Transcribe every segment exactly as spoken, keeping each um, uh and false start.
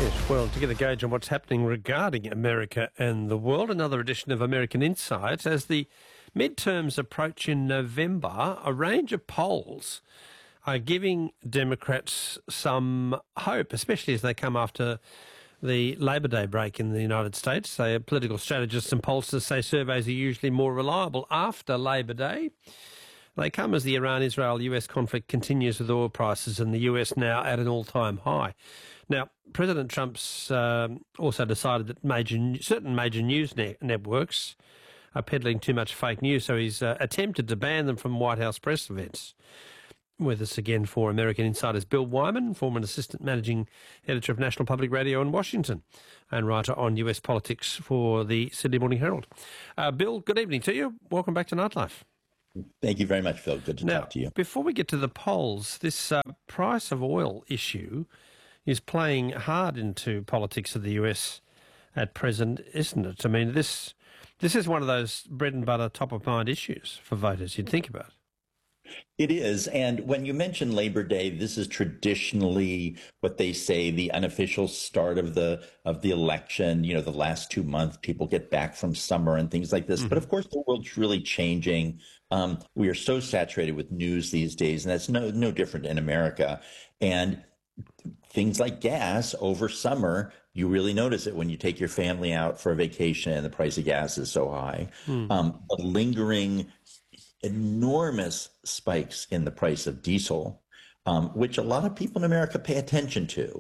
Yes, well, to get a gauge on what's happening regarding America and the world, another edition of American Insights. As the midterms approach in November, a range of polls are giving Democrats some hope, especially as they come after the Labor Day break in the United States. So political strategists and pollsters say surveys are usually more reliable after Labor Day. They come as the Iran-Israel-U S conflict continues with oil prices and the U S now at an all-time high. Now, President Trump's um, also decided that major certain major news ne- networks are peddling too much fake news, so he's uh, attempted to ban them from White House press events. With us again for American Insiders, Bill Wyman, former Assistant Managing Editor of National Public Radio in Washington and writer on U S politics for the Sydney Morning Herald. Uh, Bill, good evening to you. Welcome back to Nightlife. Thank you very much, Phil. Good to now, talk to you. Before we get to the polls, this uh, price of oil issue is playing hard into politics of the U S at present, isn't it? I mean, this this is one of those bread and butter, top of mind issues for voters you'd think about. It is. And when you mention Labor Day, this is traditionally what they say, the unofficial start of the of the election. You know, the last two months, people get back from summer and things like this. Mm-hmm. But of course, the world's really changing. Um, we are so saturated with news these days, and that's no no different in America. And things like gas over summer, you really notice it when you take your family out for a vacation and the price of gas is so high. Mm. Um, the lingering enormous spikes in the price of diesel, um, which a lot of people in America pay attention to,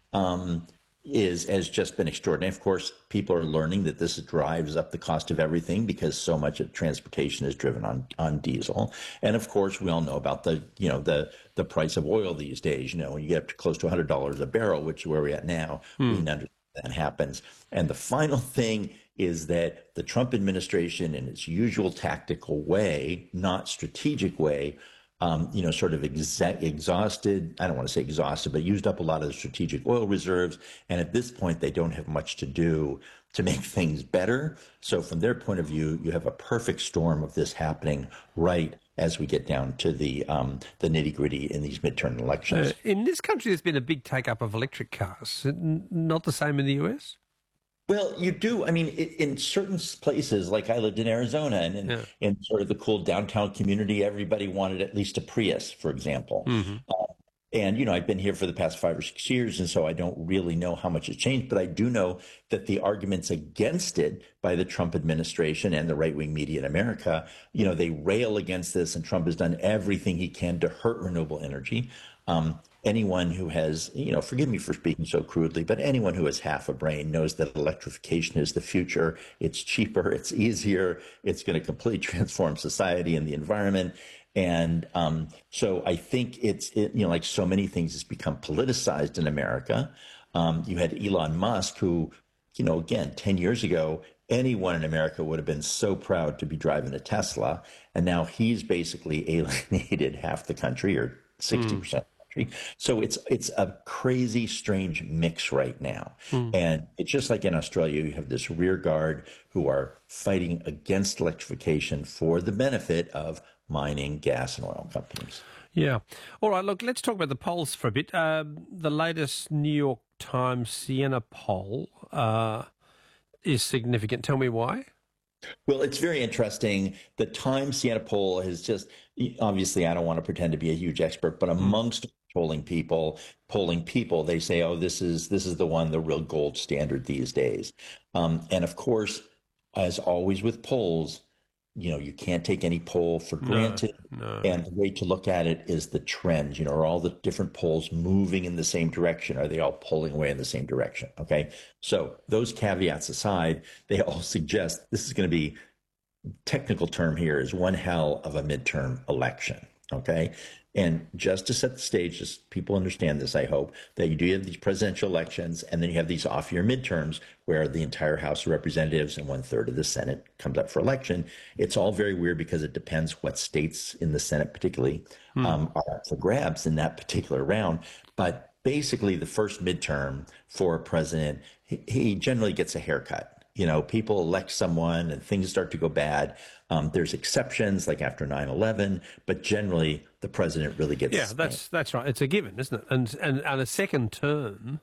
um, is has just been extraordinary. Of course, people are learning that this drives up the cost of everything because so much of transportation is driven on, on diesel. And of course, we all know about the, you know, the, the price of oil these days. You know, when you get up to close to one hundred dollars a barrel, which is where we're at now, hmm. we understand that happens. And the final thing is that the Trump administration, in its usual tactical way, not strategic way, um, you know, sort of exa- exhausted, I don't want to say exhausted, but used up a lot of the strategic oil reserves. And at this point, they don't have much to do to make things better. So from their point of view, you have a perfect storm of this happening right as we get down to the um, the nitty-gritty in these midterm elections. Uh, in this country, there's been a big take-up of electric cars. Not the same in the U S? Well, you do. I mean, in certain places, like I lived in Arizona, and in, yeah. in sort of the cool downtown community, everybody wanted at least a Prius, for example. Mm-hmm. Uh, and, you know, I've been here for the past five or six years, and so I don't really know how much has changed. But I do know that the arguments against it by the Trump administration and the right-wing media in America, you know, they rail against this, and Trump has done everything he can to hurt renewable energy. Um, anyone who has, you know, forgive me for speaking so crudely, but anyone who has half a brain knows that electrification is the future. It's cheaper, it's easier, it's going to completely transform society and the environment. And um, so I think it's, it, you know, like so many things, it's become politicized in America. Um, you had Elon Musk, who, you know, again, ten years ago, anyone in America would have been so proud to be driving a Tesla. And now he's basically alienated half the country, or sixty percent. Mm. So it's it's a crazy, strange mix right now. Mm. And it's just like in Australia, you have this rear guard who are fighting against electrification for the benefit of mining, gas, and oil companies. Yeah. All right, look, let's talk about the polls for a bit. Uh, the latest New York Times Siena poll uh, is significant. Tell me why. Well, it's very interesting. The Times Siena poll has just, obviously, I don't want to pretend to be a huge expert, but amongst polling people, polling people, they say, oh, this is this is the one, the real gold standard these days. Um, and of course, as always with polls, you know, you can't take any poll for granted. No, no. And the way to look at it is the trend. You know, are all the different polls moving in the same direction? Are they all pulling away in the same direction? Okay. So those caveats aside, they all suggest this is going to be, technical term here is one hell of a midterm election. Okay. And just to set the stage, just people understand this, I hope, that you do have these presidential elections, and then you have these off-year midterms where the entire House of Representatives and one-third of the Senate comes up for election. It's all very weird because it depends what states in the Senate particularly hmm. um, are up for grabs in that particular round. But basically, the first midterm for a president, he, he generally gets a haircut. You know, people elect someone and things start to go bad. Um, there's exceptions like after nine eleven, but generally the president really gets. Yeah, that's that's right. It's a given, isn't it? And and, and a second term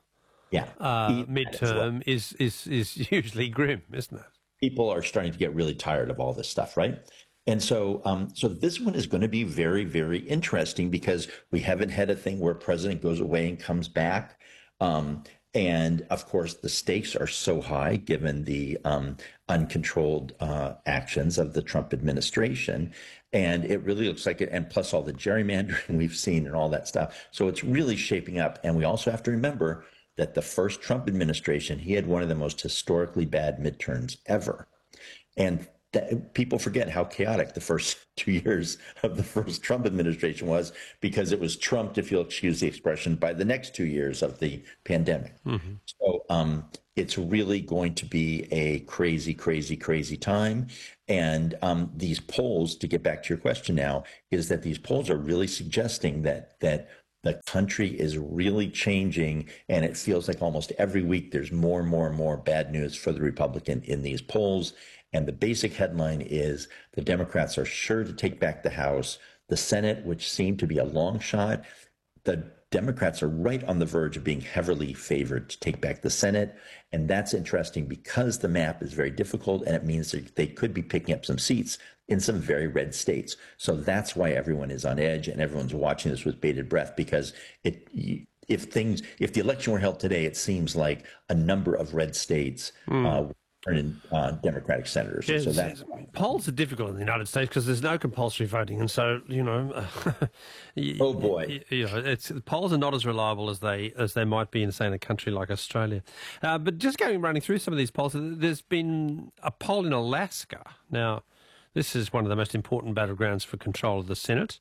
Yeah. uh, Eat that as well. midterm is, is, is usually grim, isn't it? People are starting to get really tired of all this stuff, right? And so, um, so this one is going to be very, very interesting because we haven't had a thing where a president goes away and comes back. Um, and of course, the stakes are so high given the um, uncontrolled uh, actions of the Trump administration. And it really looks like it, and plus all the gerrymandering we've seen and all that stuff. So it's really shaping up. And we also have to remember that the first Trump administration, he had one of the most historically bad midterms ever. And that, people forget how chaotic the first two years of the first Trump administration was because it was trumped, if you'll excuse the expression, by the next two years of the pandemic. Mm-hmm. So um, it's really going to be a crazy, crazy, crazy time. And um, these polls, to get back to your question now, is that these polls are really suggesting that that the country is really changing, and it feels like almost every week there's more and more and more bad news for the Republican in these polls. And the basic headline is the Democrats are sure to take back the House. The Senate, which seemed to be a long shot, the Democrats are right on the verge of being heavily favored to take back the Senate. And that's interesting because the map is very difficult, and it means that they could be picking up some seats in some very red states. So that's why everyone is on edge and everyone's watching this with bated breath, because it, if things, if the election were held today, it seems like a number of red states mm. uh, in uh, Democratic senators. Yes, so that's polls are difficult in the United States because there's no compulsory voting, and so you know, you, oh boy, you, you know, it's polls are not as reliable as they as they might be in, say, in a country like Australia. Uh, but just going running through some of these polls, there's been a poll in Alaska. Now, this is one of the most important battlegrounds for control of the Senate.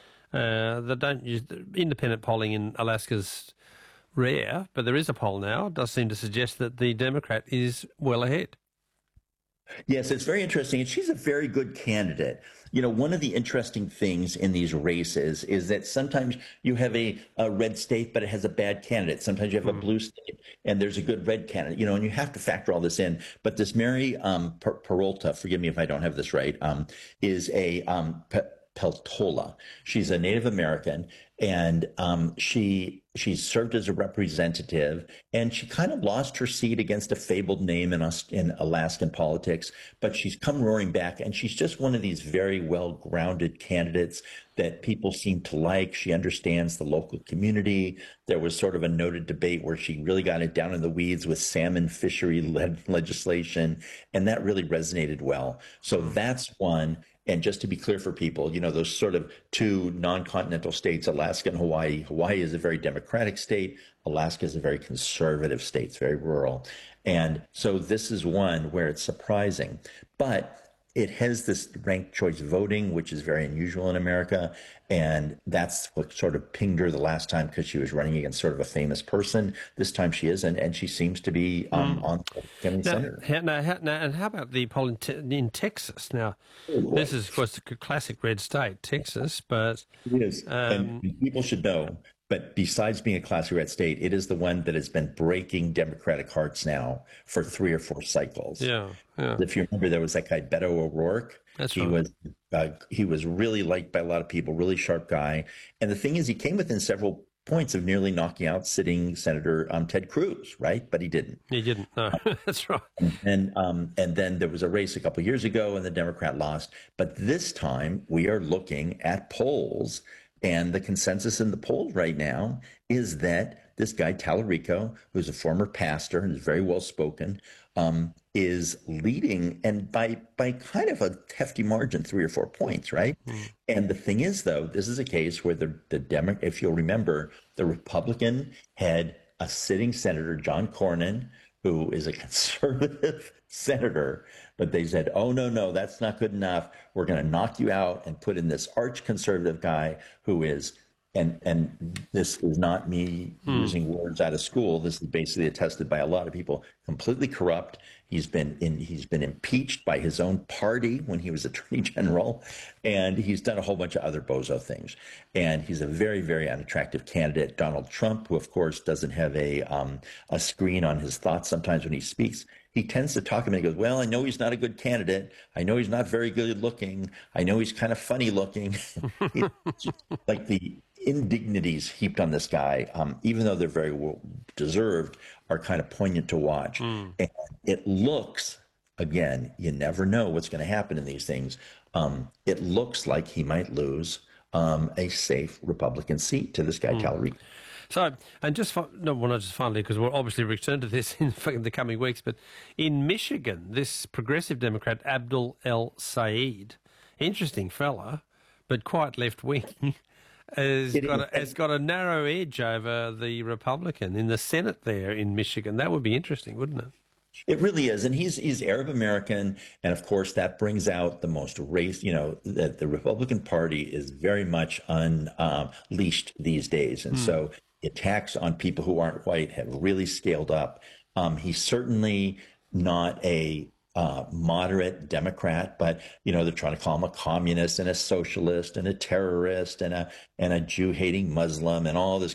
Uh, they don't use independent polling in Alaska's rare, but there is a poll now. It does seem to suggest that the Democrat is well ahead. Yes, it's very interesting. And she's a very good candidate. You know, one of the interesting things in these races is that sometimes you have a, a red state, but it has a bad candidate. Sometimes you have mm. a blue state and there's a good red candidate, you know, and you have to factor all this in. But this Mary um, per- Peralta, forgive me if I don't have this right, um, is a um, Pe- Peltola. She's a Native American, and um, she she served as a representative, and she kind of lost her seat against a fabled name in, in Alaskan politics, but she's come roaring back, and she's just one of these very well-grounded candidates that people seem to like. She understands the local community. There was sort of a noted debate where she really got it down in the weeds with salmon fishery le- legislation, and that really resonated well. So that's one. And just to be clear for people, you know, those sort of two non-continental states, Alaska and Hawaii. Hawaii is a very democratic state. Alaska is a very conservative state. It's very rural. And so this is one where it's surprising. But it has this ranked choice voting, which is very unusual in America. And that's what sort of pinged her the last time because she was running against sort of a famous person. This time she isn't, and she seems to be um, mm. on becoming senator. How, now, how, now, and how about the poll in, te- in Texas? Now, oh, this is, of course, a classic red state, Texas, but... It is, um, and people should know. But besides being a classic red state, it is the one that has been breaking Democratic hearts now for three or four cycles. Yeah, yeah. If you remember, there was that guy Beto O'Rourke. That's he right. was uh, he was really liked by a lot of people, really sharp guy. And the thing is, he came within several points of nearly knocking out sitting Senator um, Ted Cruz, right? But he didn't. He didn't. No, that's right. And um, and then there was a race a couple of years ago, and the Democrat lost. But this time, we are looking at polls. And the consensus in the polls right now is that this guy, Tallarico, who's a former pastor and is very well spoken, um, is leading, and by by kind of a hefty margin, three or four points, right? Mm. And the thing is, though, this is a case where the, the Demo- if you'll remember, the Republican had a sitting senator, John Cornyn, who is a conservative senator, but they said, oh, no, no, that's not good enough. We're going to knock you out and put in this arch conservative guy who is, and and this is not me hmm. using words out of school. This is basically attested by a lot of people, completely corrupt. He's been in, he's been impeached by his own party when he was attorney general, and he's done a whole bunch of other bozo things. And he's a very, very unattractive candidate. Donald Trump, who, of course, doesn't have a um, a screen on his thoughts sometimes when he speaks, he tends to talk to him and he goes, well, I know he's not a good candidate. I know he's not very good looking. I know he's kind of funny looking. Like the indignities heaped on this guy, um, even though they're very well deserved, are kind of poignant to watch. Mm. And it looks, again, you never know what's going to happen in these things. Um, it looks like he might lose um, a safe Republican seat to this guy, mm. Talerico. So, and just no, well, not just finally, because we'll obviously return to this in the coming weeks, but in Michigan, this progressive Democrat, Abdul El Sayed, interesting fella, but quite left-wing, has got, a, has got a narrow edge over the Republican in the Senate there in Michigan. That would be interesting, wouldn't it? It really is. And he's he's Arab American. And of course, that brings out the most race, you know, that the Republican Party is very much unleashed these days. And mm. so attacks on people who aren't white have really scaled up. Um, he's certainly not a uh, moderate Democrat, but, you know, they're trying to call him a communist and a socialist and a terrorist and a and a Jew-hating Muslim and all this.